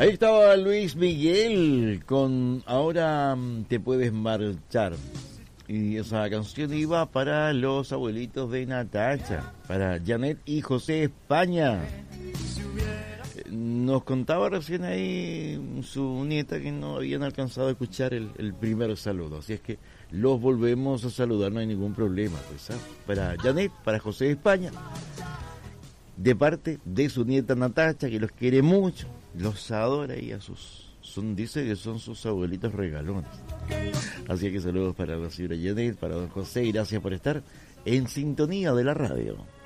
Ahí estaba Luis Miguel con Ahora te puedes marchar. Y esa canción iba para los abuelitos de Natacha, para Janet y José España. Nos contaba recién ahí su nieta que no habían alcanzado a escuchar el primer saludo. Así es que los volvemos a saludar, no hay ningún problema. Pues, ¿sabes? Para Janet, para José España, de parte de su nieta Natacha, que los quiere mucho, los adora y dice que son sus abuelitos regalones. Así que saludos para la señora Janet, para don José, y gracias por estar en sintonía de la radio.